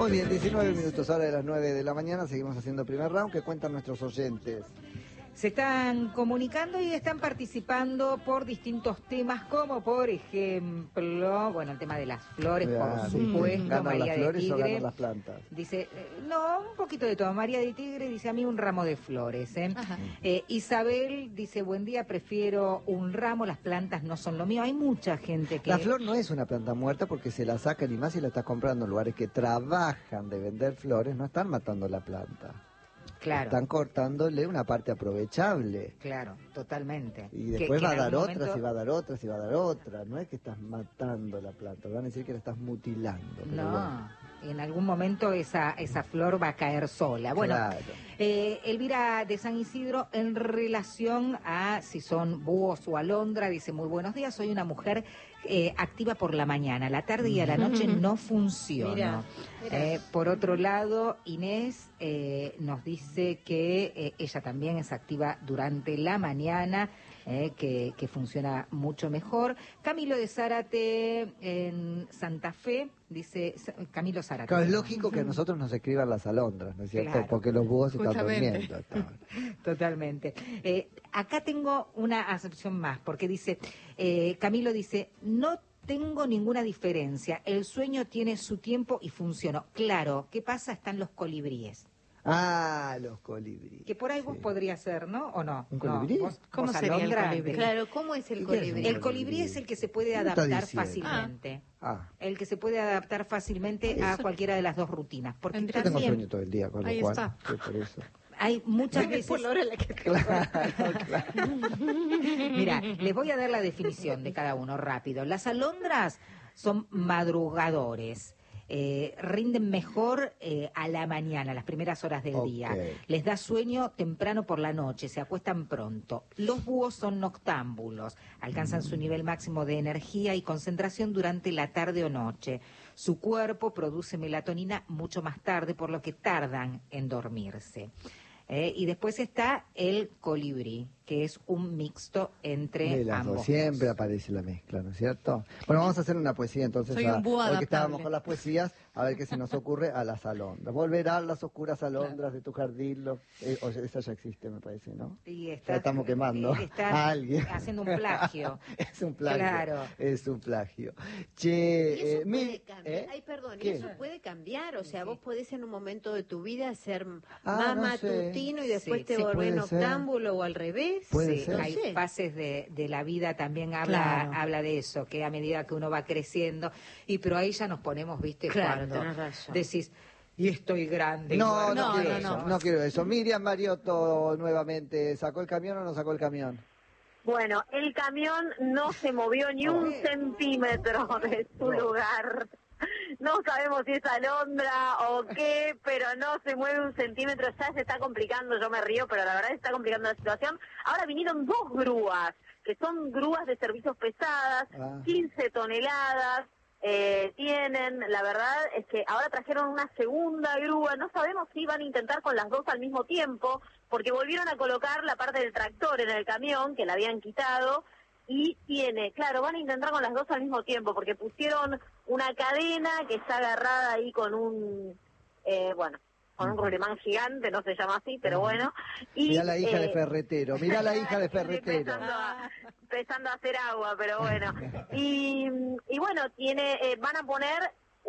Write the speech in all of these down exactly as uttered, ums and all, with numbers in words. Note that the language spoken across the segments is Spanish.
Muy bien, diecinueve minutos, ahora de las nueve de la mañana, seguimos haciendo primer round. ¿Qué cuentan nuestros oyentes? Se están comunicando y están participando por distintos temas, como por ejemplo, bueno, el tema de las flores, Ah, por ¿viste? supuesto. ¿Ganan María las de flores o Tigre ganan las plantas? dice, eh, no, un poquito de todo. María de Tigre dice, a mí un ramo de flores. ¿eh? Eh, Isabel dice, buen día, prefiero un ramo, las plantas no son lo mío. Hay mucha gente que... La flor no es una planta muerta porque se la sacan, y más si la estás comprando en lugares que trabajan de vender flores, no están matando la planta. Claro. Están cortándole una parte aprovechable. Claro, totalmente. Y después que, va que a dar otra, momento... si va a dar otra, si va a dar otra. No es que estás matando la planta, van a decir que la estás mutilando. Pero no, bueno. En algún momento esa, esa flor va a caer sola. Bueno, Claro. eh, Elvira de San Isidro, en relación a si son búhos o alondra, dice, muy buenos días, soy una mujer eh, activa por la mañana, la tarde y a la noche no funciona. Mira, mira. Eh, por otro lado, Inés eh, nos dice que eh, ella también es activa durante la mañana, eh, que, que funciona mucho mejor. Camilo de Zárate, en Santa Fe, dice, Camilo Zárate. Claro, es lógico que a nosotros nos escriban las alondras, ¿no es cierto? Claro. Porque los búhos están Justamente. durmiendo. Están. Totalmente. Eh, acá tengo una acepción más, porque dice, eh, Camilo dice, no tengo ninguna diferencia, el sueño tiene su tiempo y funcionó. Claro, ¿qué pasa? Están los colibríes. Ah, los colibríes. Que por ahí vos sí. podría ser, ¿no? ¿O no? ¿Un No, colibrí? vos- ¿Cómo vos sería el alondra, colibrí? del- Claro, ¿cómo es el ¿Y qué es un colibrí? El colibrí es el que se puede ¿Qué me está adaptar diciendo? fácilmente. Ah, El que se puede adaptar fácilmente a Eso. cualquiera de las dos rutinas. Porque Yo yo tengo también sueño todo el día, con lo Ahí cual, está. sí, por eso. hay muchas veces... Por la hora en la que te- Claro, claro. Mira, les voy a dar la definición de cada uno rápido. Las alondras son madrugadores. Eh, rinden mejor eh, a la mañana, las primeras horas del Ok. día. Les da sueño temprano por la noche, se acuestan pronto. Los búhos son noctámbulos, alcanzan su nivel máximo de energía y concentración durante la tarde o noche. Su cuerpo produce melatonina mucho más tarde, por lo que tardan en dormirse. Eh, y después está el colibrí, que es un mixto entre De las ambos. dos. Siempre aparece la mezcla, ¿no es cierto? Bueno, vamos a hacer una poesía entonces. Soy a- un búho hoy que estábamos adaptable. con las poesías, a ver qué se nos ocurre a las alondras. Volverán las oscuras alondras de tu jardín. Lo, eh, o sea, esa ya existe, me parece, ¿no? Y Ya está, estamos quemando está a alguien. haciendo un plagio. Es un plagio. Claro. Es un plagio. Y Che, eso eh, puede mi- cambiar. ¿eh? Ay, perdón, y ¿Qué? eso puede cambiar. O sea, Sí. vos podés en un momento de tu vida ser Ah, más no sé. matutino y después Sí, te sí, volvés puede ser. noctámbulo o al revés. Puede Sí, ser. hay No sé. fases de, de la vida, también habla, Claro. habla de eso, que a medida que uno va creciendo, y pero ahí ya nos ponemos, viste, Claro, cuando tenés razón. decís, y estoy grande. No, igual". no, No, quiero no, eso, no. no quiero eso. Miriam Mariotto nuevamente, ¿sacó el camión o no sacó el camión? Bueno, el camión no se movió ni un Oh. centímetro de su No. lugar. No sabemos si es alondra o qué, pero no se mueve un centímetro. Ya se está complicando, yo me río, pero la verdad se está complicando la situación. Ahora vinieron dos grúas, que son grúas de servicios pesadas, Ah. quince toneladas. Eh, tienen, la verdad es que ahora trajeron una segunda grúa, no sabemos si van a intentar con las dos al mismo tiempo, porque volvieron a colocar la parte del tractor en el camión, que la habían quitado, y tiene, claro, van a intentar con las dos al mismo tiempo, porque pusieron una cadena que está agarrada ahí con un, eh, bueno, con un colemán gigante, no se llama así, pero bueno. Y, Mirá la hija de eh, Ferretero, mirá la hija de Estoy Ferretero. Empezando a, empezando a hacer agua, pero bueno. Y, y bueno, tiene, eh, van a poner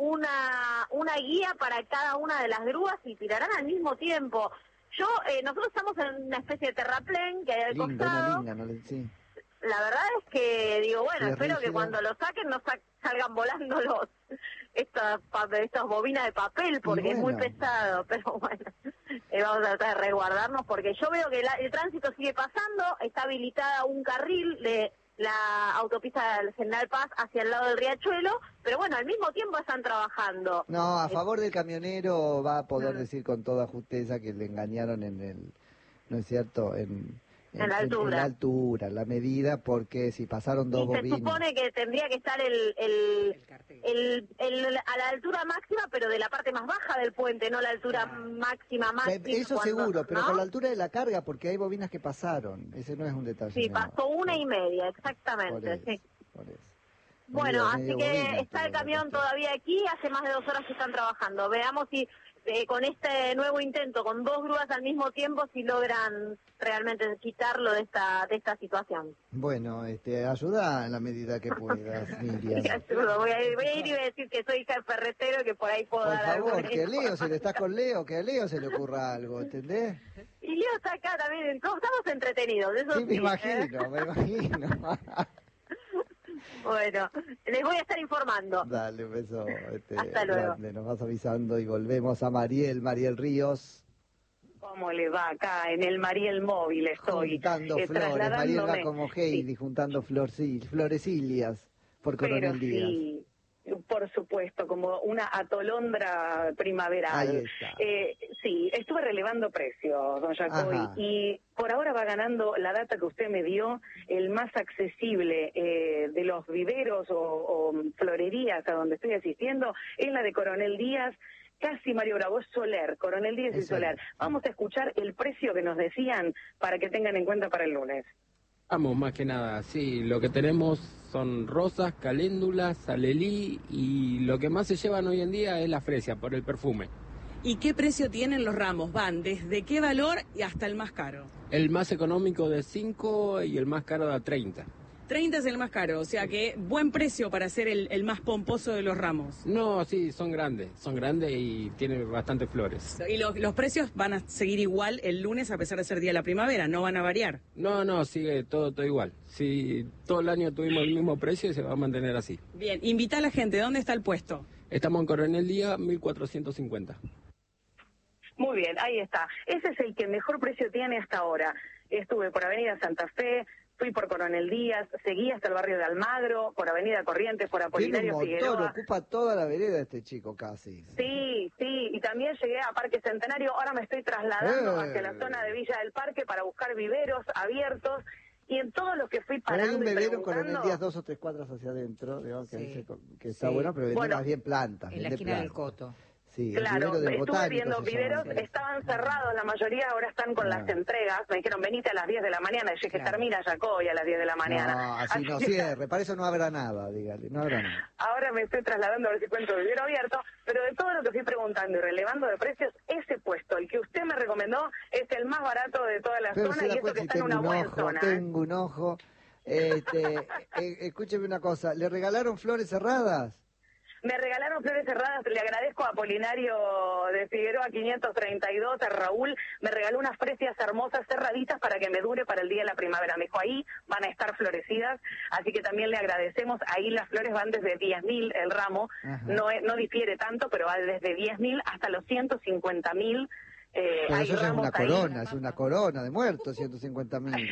una, una guía para cada una de las grúas y tirarán al mismo tiempo. Yo, eh, nosotros estamos en una especie de terraplén que hay al Linda, una costado. linda, ¿no? le- Sí. La verdad es que digo, bueno, Sí, espero que rígida. cuando lo saquen no sa- salgan volando los estas pa- estas bobinas de papel porque es muy bueno. pesado, pero bueno, eh, vamos a tratar de resguardarnos porque yo veo que la- el tránsito sigue pasando, está habilitada un carril de la autopista del General Paz hacia el lado del Riachuelo, pero bueno, al mismo tiempo están trabajando. No, a favor del camionero va a poder Mm. decir con toda justeza que le engañaron en el, ¿no es cierto? En, En la altura. En, la altura, la medida, porque si pasaron dos Y se bobinas. supone que tendría que estar el, el, El cartel. el, el- a la altura máxima, pero de la parte más baja del puente, no la altura máxima, máxima. Eso cuando- seguro, pero ¿no? con la altura de la carga, porque hay bobinas que pasaron. Ese no es un detalle. Sí, menor. pasó una y media, Por exactamente, eso, sí. por eso. Bueno, Medio- así medio que bovino, está el pero camión bastante. todavía aquí, hace más de dos horas que están trabajando. Veamos si eh, con este nuevo intento, con dos grúas al mismo tiempo, si logran realmente quitarlo de esta de esta situación. Bueno, este, ayuda en la medida que puedas, Sí, Miriam. ayudo. Voy a, ir, voy a ir y voy a decir que soy hija de ferretero, que por ahí puedo Por dar favor, alguna que Leo, si información. le estás con Leo, que a Leo se le ocurra algo, ¿entendés? Y Leo está acá también, estamos entretenidos, eso Sí, sí. me ¿eh? imagino, me imagino. Bueno, les voy a estar informando. Dale, un beso este, Hasta luego. grande. Nos vas avisando y volvemos a Mariel, Mariel Ríos, ¿Cómo le va acá? En el Mariel Móvil estoy. juntando eh, flores. Mariel va trasladándome. como Heidi, Sí, juntando florcil, florecilias por pero Coronel Díaz. sí, por supuesto, como una atolondra primaveral. Ahí está. Eh, sí, estuve relevando precios, don Jacobi, Ajá. y por ahora va ganando la data que usted me dio, el más accesible eh, de los viveros o, o florerías a donde estoy asistiendo, es la de Coronel Díaz. Casi Mario Bravo, es Soler, Coronel Díaz y Es Soler. Soler. Vamos a escuchar el precio que nos decían para que tengan en cuenta para el lunes. Vamos, más que nada, sí, lo que tenemos son rosas, caléndulas, alelí y lo que más se llevan hoy en día es la fresia por el perfume. ¿Y qué precio tienen los ramos? Van desde qué valor y hasta el más caro. El más económico de cinco y el más caro de treinta. treinta es el más caro, o sea que buen precio para ser el, el más pomposo de los ramos. No, sí, son grandes, son grandes y tienen bastantes flores. Y lo- los precios van a seguir igual el lunes a pesar de ser día de la primavera, no van a variar. No, no, sigue todo, todo igual. Sí, todo el año tuvimos el mismo precio y se va a mantener así. Bien, invita a la gente, ¿dónde está el puesto? Estamos en Coronel Díaz, mil cuatrocientos cincuenta. Muy bien, ahí está. Ese es el que mejor precio tiene hasta ahora. Estuve por Avenida Santa Fe, fui por Coronel Díaz, seguí hasta el barrio de Almagro, por Avenida Corrientes, por Tiene un Apolinario montón, Figueroa. ocupa toda la vereda este chico casi. Sí, sí, y también llegué a Parque Centenario, ahora me estoy trasladando Eh. hacia la zona de Villa del Parque para buscar viveros abiertos, y en todos los que fui Pero hay parando un y bebero en Coronel preguntando... Díaz dos o tres cuadras hacia adentro, digamos, que, Sí. dice que está Sí. bueno, pero vende Bueno, más bien plantas. En la vende esquina del plantas. Coto. Sí, el Claro, vivero del estuve botánico viendo se llama. viveros, estaban cerrados la mayoría, ahora están con Ah. las entregas, me dijeron venite a las diez de la mañana, y yo dije Claro. termina Jacobi a las diez de la mañana. No, así no que cierre, para eso no habrá nada, dígale, no habrá nada. ahora me estoy trasladando a ver si encuentro vivero abierto, pero de todo lo que fui preguntando y relevando de precios, ese puesto, el que usted me recomendó, es el más barato de toda la Pero zona se y da eso cuenta que si está en tengo una un buena ojo, zona. ¿eh? tengo un ojo. Este, eh, escúcheme una cosa, ¿le regalaron flores cerradas? Me regalaron flores cerradas, le agradezco a Apolinario de Figueroa quinientos treinta y dos, a Raúl, me regaló unas fresias hermosas cerraditas para que me dure para el día de la primavera. Me dijo, ahí van a estar florecidas, así que también le agradecemos. Ahí las flores van desde diez mil el ramo, Ajá. no es- no difiere tanto, pero va desde diez mil hasta los ciento cincuenta mil. Eh, Pero hay eso ya es ramos una ahí. corona, es una corona de muertos, ciento cincuenta mil.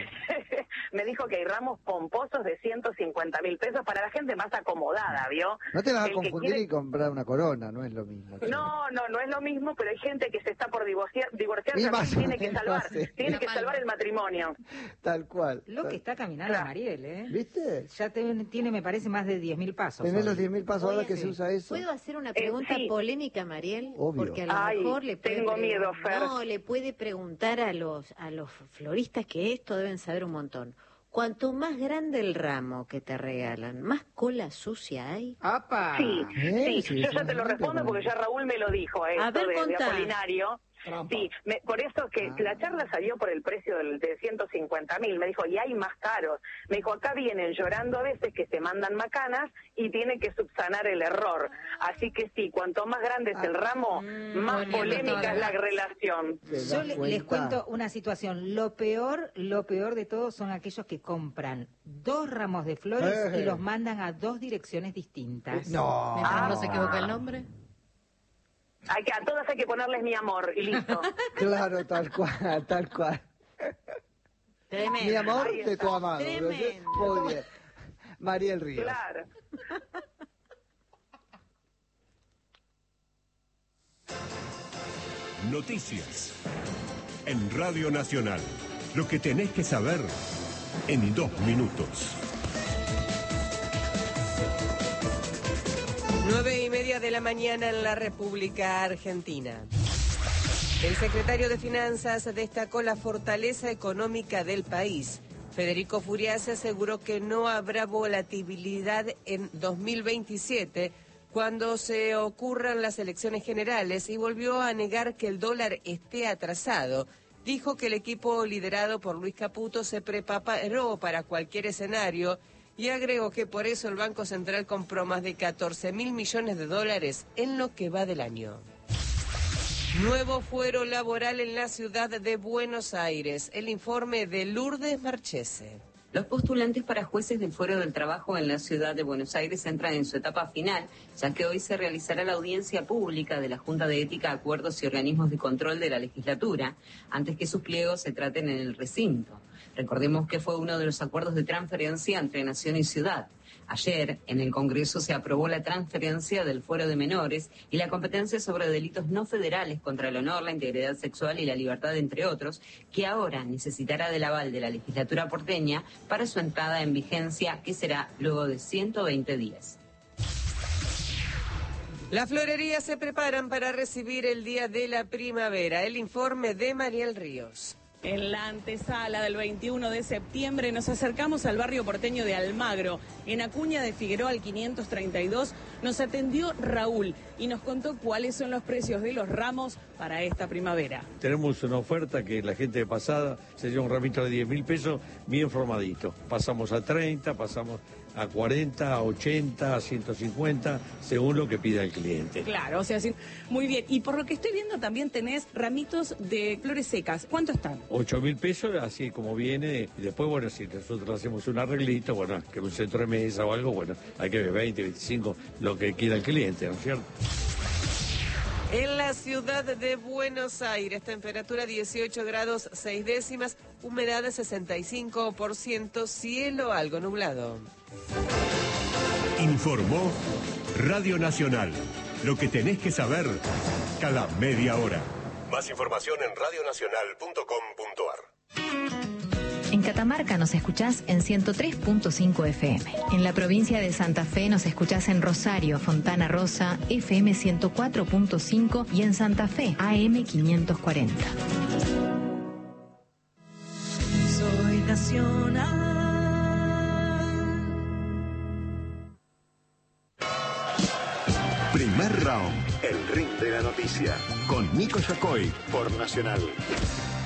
Me dijo que hay ramos pomposos de ciento cincuenta mil pesos para la gente más acomodada, ¿vio? No te vas a El que confundir quiere- y comprar una corona, no es lo mismo. che. No, no, no es lo mismo, pero hay gente que se está por divorciar, divorciar Y también más o tiene que menos, salvar, sí. tiene que salvar el matrimonio. Tal cual. Lo tal- que está caminando Claro. Mariel, ¿eh? ¿Viste? Ya te- tiene, me parece, más de diez mil pasos. Tenés hoy. los diez mil pasos Voy ahora a- que se usa eso. ¿Puedo hacer una pregunta sí. polémica, Mariel? Obvio. Porque a lo Ay, mejor le puede tengo pregun- miedo, Fer. No, le puede preguntar a los a los floristas que esto deben saber un montón. Cuanto más grande el ramo que te regalan, ¿más cola sucia hay? ¡Apa! Sí, Eh, sí, sí, yo ya te lo seguramente, respondo porque ya Raúl me lo dijo, esto A ver, de, de contá. Apolinario. Sí, me- por eso que Ah. la charla salió por el precio del, de ciento cincuenta mil. Me dijo, y hay más caros. Me dijo, acá vienen llorando a veces que se mandan macanas y tienen que subsanar el error. Así que sí, cuanto más grande es el ramo, más poniendo polémica todas es la las- relación. ¿Te das Yo le- les cuenta? cuento una situación. Lo peor, lo peor de todo son aquellos que compran dos ramos de flores Eh. y los mandan a dos direcciones distintas. No. Mientras no se equivoca el nombre. Hay que, a todas hay que ponerles mi amor y listo. Claro, tal cual, tal cual. Tremendo. Mi amor Ahí de está. tu amado. Tremendo. Muy bien. Mariel Ríos. Claro. Noticias. En Radio Nacional. Lo que tenés que saber en dos minutos. Nueve y media de la mañana en la República Argentina. El secretario de Finanzas destacó la fortaleza económica del país. Federico Furiase aseguró que no habrá volatilidad en dos mil veintisiete cuando se ocurran las elecciones generales y volvió a negar que el dólar esté atrasado. Dijo que el equipo liderado por Luis Caputo se preparó para cualquier escenario y agregó que por eso el Banco Central compró más de catorce mil millones de dólares en lo que va del año. Nuevo fuero laboral en la ciudad de Buenos Aires. El informe de Lourdes Marchese. Los postulantes para jueces del Fuero del Trabajo en la ciudad de Buenos Aires entran en su etapa final, ya que hoy se realizará la audiencia pública de la Junta de Ética, Acuerdos y Organismos de Control de la legislatura, antes que sus pliegos se traten en el recinto. Recordemos que fue uno de los acuerdos de transferencia entre Nación y Ciudad. Ayer, en el Congreso, se aprobó la transferencia del fuero de menores y la competencia sobre delitos no federales contra el honor, la integridad sexual y la libertad, entre otros, que ahora necesitará del aval de la legislatura porteña para su entrada en vigencia, que será luego de ciento veinte días. Las florerías se preparan para recibir el Día de la Primavera. El informe de Mariel Ríos. En la antesala del veintiuno de septiembre nos acercamos al barrio porteño de Almagro. En Acuña de Figueroa al quinientos treinta y dos nos atendió Raúl y nos contó cuáles son los precios de los ramos para esta primavera. Tenemos una oferta que la gente de pasada se lleva un ramito de diez mil pesos bien formadito. Pasamos a treinta, pasamos a cuarenta, a ochenta, a ciento cincuenta, según lo que pida el cliente. Claro, o sea, sí, muy bien. Y por lo que estoy viendo también tenés ramitos de flores secas. ¿Cuánto están? ocho mil pesos, así como viene. Y después, bueno, si nosotros hacemos un arreglito, bueno, que un centro de mesa o algo, bueno, hay que ver veinte, veinticinco, lo que quiera el cliente, ¿no es cierto? En la ciudad de Buenos Aires, temperatura dieciocho grados seis décimas, humedad de sesenta y cinco por ciento, cielo algo nublado. Informó Radio Nacional. Lo que tenés que saber cada media hora. Más información en radionacional punto com punto ar. En Catamarca nos escuchás en ciento tres punto cinco F M. En la provincia de Santa Fe nos escuchás en Rosario, Fontana Rosa, F M ciento cuatro punto cinco y en Santa Fe, A M quinientos cuarenta. Soy nacional. Primer round, el ring de la noticia, con Nico Yacoy por Nacional.